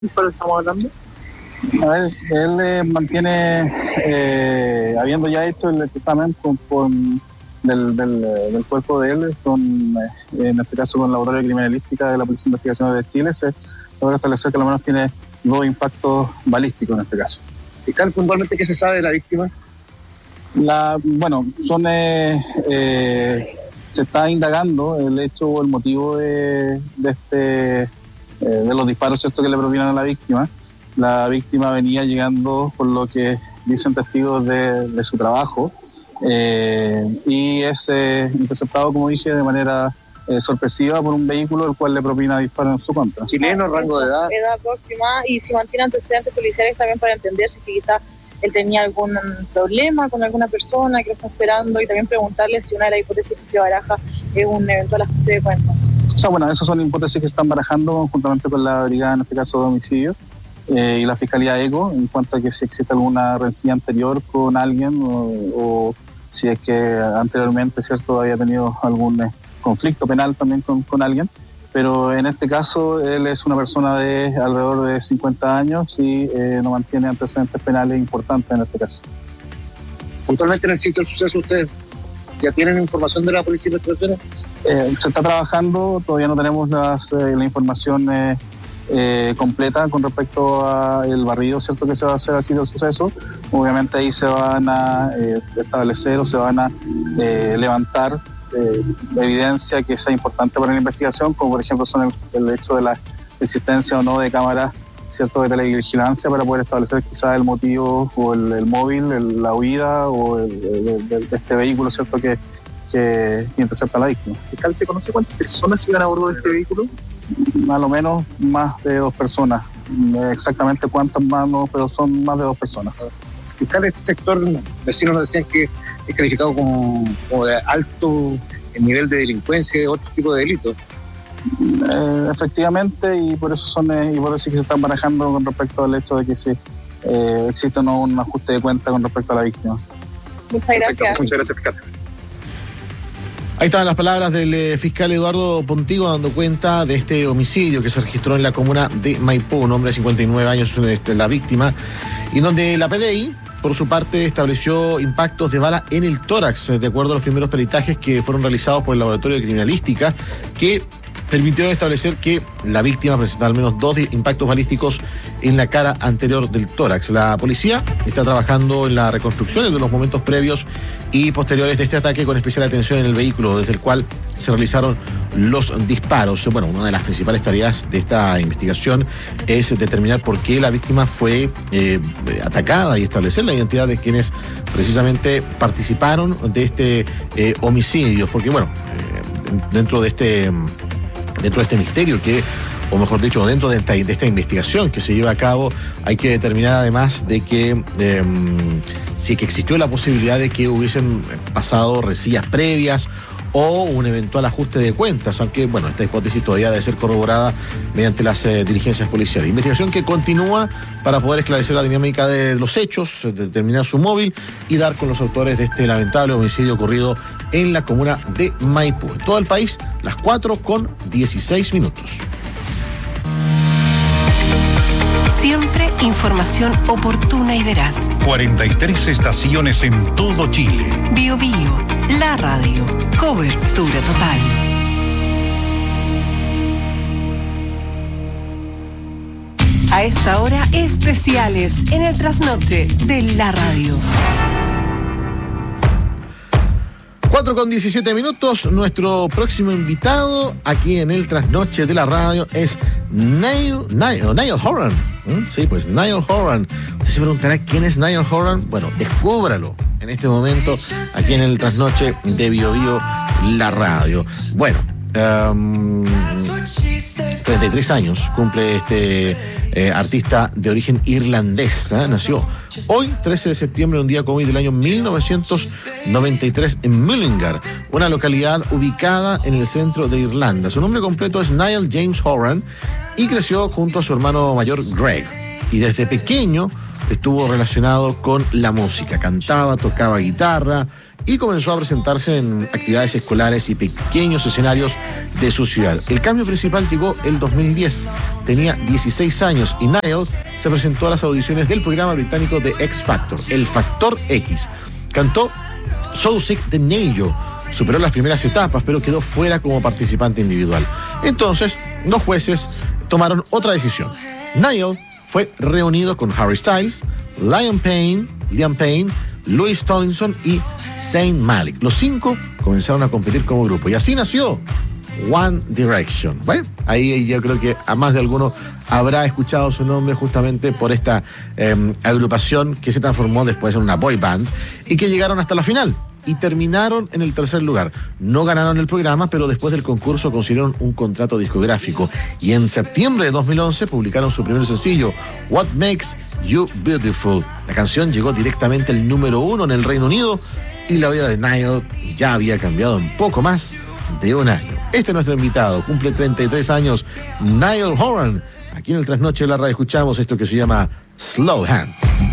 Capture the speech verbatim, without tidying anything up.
¿Pero estamos hablando? A ver, él eh, mantiene, eh, habiendo ya hecho el examen con, con del, del, del cuerpo de él, con, eh, en este caso con el laboratorio de criminalística de la Policía de Investigaciones de Chile, se logra establecer que al menos tiene dos impactos balísticos en este caso. Fiscal, puntualmente, ¿qué se sabe de la víctima? La, bueno, son eh, eh, se está indagando el hecho o el motivo de, de este eh, de los disparos, ¿cierto?, que le provienen a la víctima. La víctima venía llegando, por lo que dicen testigos de, de su trabajo, eh, y es eh, interceptado, como dije, de manera eh, sorpresiva por un vehículo el cual le propina disparos en su contra. ¿Chileno, rango de edad? Edad próxima, y si mantiene antecedentes policiales también para entender si quizás él tenía algún problema con alguna persona que lo está esperando, y también preguntarle si una de las hipótesis que se baraja es un eventual ajuste de cuentas. O sea, bueno, esas son hipótesis que están barajando conjuntamente con la brigada, en este caso de homicidio, eh, y la Fiscalía ECO, en cuanto a que si existe alguna rencilla anterior con alguien o, o si es que anteriormente, ¿cierto?, había tenido algún eh, conflicto penal también con, con alguien. Pero en este caso él es una persona de alrededor de cincuenta años y eh, no mantiene antecedentes penales importantes en este caso. Puntualmente, en el sitio del suceso, ¿ustedes ya tienen información de la Policía de Investigaciones? Eh, se está trabajando, todavía no tenemos las, eh, la información eh, eh, completa con respecto al barrido, ¿cierto?, que se va a hacer al sitio del suceso. Obviamente ahí se van a eh, establecer o se van a eh, levantar Eh, evidencia que sea importante para la investigación, como por ejemplo son el, el hecho de la existencia o no de cámaras, cierto, de televigilancia, para poder establecer quizás el motivo o el, el móvil, el, la huida o el, el, de, de este vehículo, cierto, que, que, que intercepta a la víctima. Fiscal, ¿te conoce cuántas personas iban a bordo de este vehículo? A lo menos más de dos personas, exactamente cuántas más no, pero son más de dos personas. Fiscal, este sector, vecinos nos decían que es calificado como, como de alto nivel de delincuencia y otro tipo de delitos. Eh, efectivamente, y por eso son eh, y por eso que se están manejando con respecto al hecho de que sí eh, existe o no un ajuste de cuenta con respecto a la víctima. Muchas gracias. Muchas gracias, fiscal. Ahí estaban las palabras del eh, fiscal Eduardo Pontigo dando cuenta de este homicidio que se registró en la comuna de Maipú. Un hombre de cincuenta y nueve años, este, la víctima, y donde la P D I, por su parte, estableció impactos de bala en el tórax, de acuerdo a los primeros peritajes que fueron realizados por el Laboratorio de Criminalística, que permitieron establecer que la víctima presentaba al menos dos impactos balísticos en la cara anterior del tórax. La policía está trabajando en la reconstrucción de los momentos previos y posteriores de este ataque, con especial atención en el vehículo desde el cual se realizaron los disparos. Bueno, una de las principales tareas de esta investigación es determinar por qué la víctima fue eh, atacada y establecer la identidad de quienes precisamente participaron de este eh, homicidio, porque bueno, eh, dentro de este dentro de este misterio que, o mejor dicho, dentro de esta, de esta investigación que se lleva a cabo, hay que determinar además de que eh, si que existió la posibilidad de que hubiesen pasado rencillas previas o un eventual ajuste de cuentas, aunque bueno, esta hipótesis todavía debe ser corroborada mediante las eh, diligencias policiales. Investigación que continúa para poder esclarecer la dinámica de los hechos, determinar su móvil y dar con los autores de este lamentable homicidio ocurrido en la comuna de Maipú. En todo el país, las cuatro con dieciséis minutos. Siempre información oportuna y veraz. cuarenta y tres estaciones en todo Chile. Bio Bio, la radio. Cobertura total. A esta hora, especiales en el trasnoche de la radio. cuatro con diecisiete minutos. Nuestro próximo invitado aquí en el trasnoche de la radio es Niall, Niall, Niall Horan. ¿Mm? Sí, pues Niall Horan. Usted se preguntará quién es Niall Horan. Bueno, descúbralo en este momento aquí en el trasnoche de Bio Bio, la radio. Bueno, um, treinta y tres años cumple este eh, artista de origen irlandés. ¿eh? Nació hoy, trece de septiembre, un día como hoy del año mil novecientos noventa y tres, en Mullingar, una localidad ubicada en el centro de Irlanda. Su nombre completo es Niall James Horan y creció junto a su hermano mayor Greg. Y desde pequeño estuvo relacionado con la música. Cantaba, tocaba guitarra y comenzó a presentarse en actividades escolares y pequeños escenarios de su ciudad. El cambio principal llegó el dos mil diez. Tenía dieciséis años y Niall se presentó a las audiciones del programa británico de X Factor, el Factor X. Cantó So Sick de Neyo. Superó las primeras etapas, pero quedó fuera como participante individual. Entonces, los jueces tomaron otra decisión. Niall fue reunido con Harry Styles, Liam Payne, Liam Payne, Louis Tomlinson y Zayn Malik. Los cinco comenzaron a competir como grupo y así nació One Direction. Bueno, ahí yo creo que a más de alguno habrá escuchado su nombre justamente por esta eh, agrupación que se transformó después en una boy band y que llegaron hasta la final y terminaron en el tercer lugar. No ganaron el programa, pero después del concurso consiguieron un contrato discográfico y en septiembre de dos mil once publicaron su primer sencillo, What Makes You Beautiful. La canción llegó directamente al número uno en el Reino Unido y la vida de Niall ya había cambiado en poco más de un año. Este es nuestro invitado, cumple treinta y tres años, Niall Horan. Aquí en el Trasnoche de la Radio escuchamos esto que se llama Slow Hands.